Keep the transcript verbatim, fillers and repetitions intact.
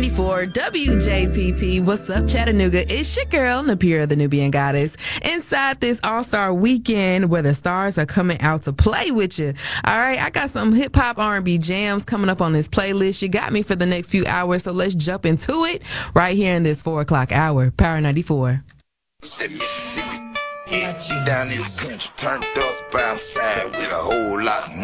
ninety-four W J T T. What's up, Chattanooga? It's your girl, Napira, the Nubian Goddess, inside this All-Star weekend where the stars are coming out to play with you. All right, I got some hip-hop R and B jams coming up on this playlist. You got me for the next few hours, so let's jump into it right here in this four o'clock hour. Power ninety-four. It's that Mississippi. Yeah, she down in the country, turned up outside with a whole lot of money.